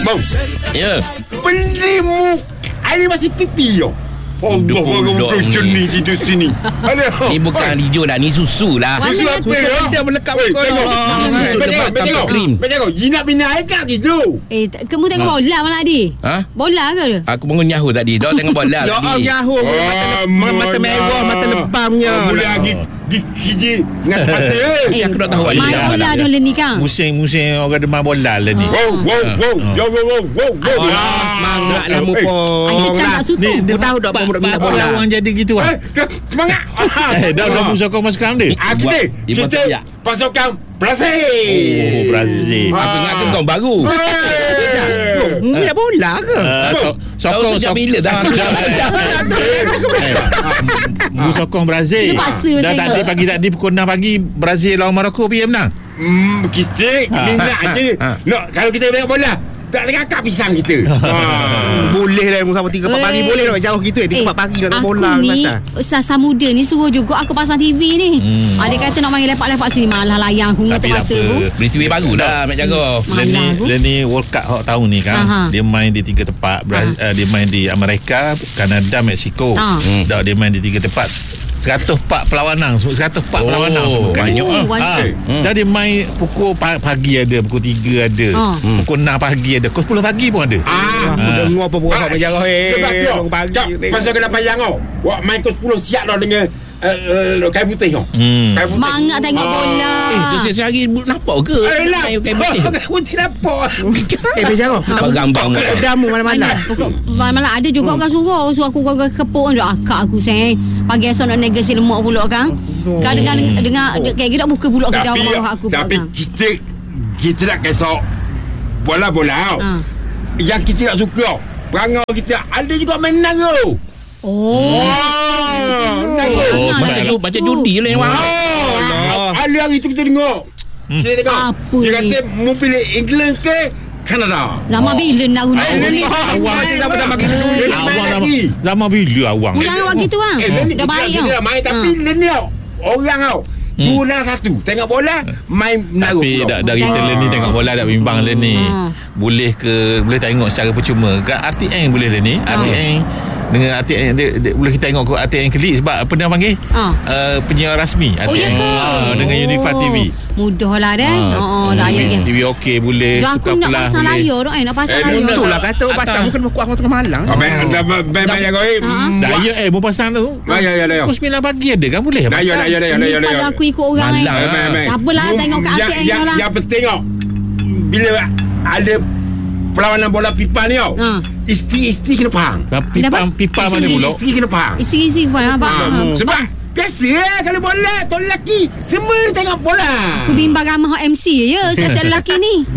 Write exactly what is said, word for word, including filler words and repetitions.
Bang. Ya. Beli mu ada masih pipi yo. Allah, Allah, jenis tidur sini. Ni bukan hijau lah, ni susu lah. Susu apa ya? Dia melekat Weh, kau. tengok. Susu lebat tanpa krim. Macam kau, you nak bina air kat gitu. Eh, t- kamu tengok bola malam tadi? Ha? Bola ke? Aku bangun nyahu tadi. Dok tengok bola Ya Allah, tadi. Yahoo. Mata, mata merah, mata lebamnya. Boleh lagi gigi dengan mata eh. Eh, aku nak tahu main bola bola lah. dulu ni kan? Musim-musim orang demam bola lah ni. Wow, wow, wow. Yo, wow, wow, wow, wow. Semangat lah mu Eh, pun. Ay, kecam tak sutu. Mu tahu tak apa budak minta bola. Orang jadi gitu Eh, ah. dah semangat. Eh, dah dah musakong masuk sekarang ni. Ah, kita, Ibu kita tak pasukan Brazil. Oh, Brazil. Aku ingatkan kau baru. Mu minta bola ke? Ah, so- Sokong Sejak sokong. bila dah aku dah. Mu sokong Brazil. Dia paksa Dah saya. tadi pagi tadi pukul enam pagi Brazil lawan Morocco P M menang. Hmm, kita minat je. Nak kalau kita tengok bola, tak tengok akak pisang kita. Ha. Boleh lah mu sampai tiga empat pagi Eh. boleh lah jauh gitu eh tiga empat pagi nak tengok bola Aku ni pasal. Sasa muda ni suruh juga aku pasang T V ni. Hmm. Dia kata nak main lepak-lepak sini, malah layang aku Tapi ngata-ngata tak tu. apa. Peristiwa baru dah Mek Jago. Malah Dia ni, aku. dia ni World Cup hok tahun ni kan. Aha. Dia main di tiga tempat. Brazil, uh, dia main di Amerika, Kanada, Mexico. Ah. Hmm. Dah dia main di tiga tempat. seratus empat perlawanan, seratus empat Oh, perlawanan semua kan. banyak ah. Oh, Ha. banyak. Hmm. Dah dia main pukul pa- pagi ada, pukul tiga ada, Ah. hmm. pukul enam pagi ada, pukul sepuluh pagi pun ada. Ah, Mu dengar apa buat hak menjarah eh. sebab tu Bangun pagi Cak, tengok. pasal kena payang kau. Wak main ke sepuluh siap dah dengan uh, uh, kain putih kau. Hmm. Kain putih. Semangat tengok Ah. bola. Eh, dia sehari nampak ke? Eh, lah. Kain kain putih. Kain putih nampak. Eh berjarah. Abang gambar Kau kau. kedamu mana-mana. Pokok malam ada juga orang suruh suruh aku gagah kepuk dah akak aku sayang. Pagi esok nak negasi lemak pula kan. Kau dengar dengar kayak gitu buka pula kedai Tapi bawah aku pula Tapi kan. kita Kita nak kisah bola-bola tau. Ha. Yang kita nak suka perangai kita ada juga menang tau. Oh. Wah, menang tau. Oh, Janganlah macam gitu. tu, macam judi lah yang wang. Oh, hari-hari tu kita tengok. Kita tengok. Apa Dia ni? kata mau pilih England ke Kanada. Zaman bila nak guna Eh, ni? ni awang main je sama-sama abang. kita dulu. Dia Awang main zaman, lagi. zaman bila awang? Mu jangan buat gitu bang. Eh, ni Dah baik kita tau. dah main tapi Ha. ni tau. Orang tau. Dua dalam satu. Tengok bola, main menaruh. Tapi pula. dah, dari kita ni tengok bola dah bimbang lah ni. Ha. Boleh ke boleh tengok secara percuma. Kat R T N boleh lah ni. R T N dengan R T N dia, dia, boleh kita tengok ke R T N Klik sebab apa dia panggil? Ha. Uh, penyiar rasmi R T N. Oh ya ke? Ah, dengan Unifa T V. Mudah lah dah. Oh, dah ya ya. T V okey boleh. Dah aku Tukar nak pelah pasang boleh. layar dah eh nak pasang Eh, layar. mudah. Itulah kata Atas. macam bukan berkuat orang tengah malang. Ah, main dah main main yang kau eh. Daya eh mau pasang tu. Ah, ya, ya, ya. Pukul sembilan pagi ada kan boleh Dah ya dah ya dah ya Ni dah ya. kalau aku ikut orang Malang. eh. Eh, main, main. Tak apalah tengok kat yang, R T N yang, lah. yang penting tau bila ada perlawanan bola pipa ni tau. Ha. Isti-isti kena faham. Pipa Kenapa? pipa mana Isti- pula? Isti kena faham. Isi-isi pun abang. Ah, faham. sebab biasa lah kalau bola tuan lelaki semua tengok bola. Aku bimbang ramah M C je. Saya lelaki ni.